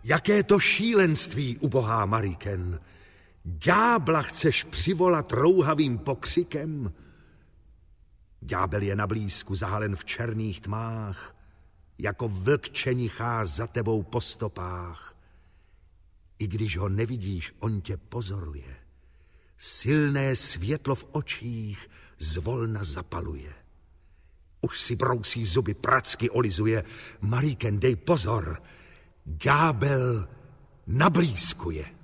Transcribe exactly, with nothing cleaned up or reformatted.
Jaké to šílenství, ubohá Mariken. Ďábla chceš přivolat rouhavým pokřikem? Ďábel je na blízku, zahalen v černých tmách, jako vlk čenichá za tebou po stopách. I když ho nevidíš, on tě pozoruje. Silné světlo v očích zvolna zapaluje. Už si brousí zuby, pracky olizuje. Mariken, dej pozor, ďábel na blízku je.